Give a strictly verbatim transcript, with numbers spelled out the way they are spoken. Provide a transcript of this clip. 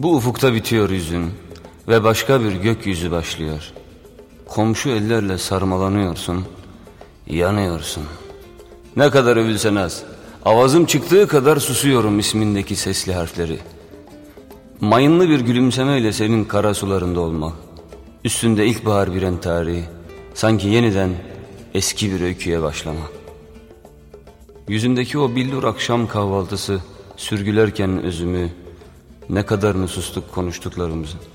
Bu ufukta bitiyor yüzün ve başka bir gökyüzü başlıyor. Komşu ellerle sarmalanıyorsun, yanıyorsun. Ne kadar övülsen az, avazım çıktığı kadar susuyorum ismindeki sesli harfleri. Mayınlı bir gülümsemeyle senin kara sularında olmak, üstünde ilkbahar bir entari, sanki yeniden eski bir öyküye başlamak. Yüzündeki o billur akşam kahvaltısı sürgülerken özümü, ne kadarını sustuk konuştuklarımızı.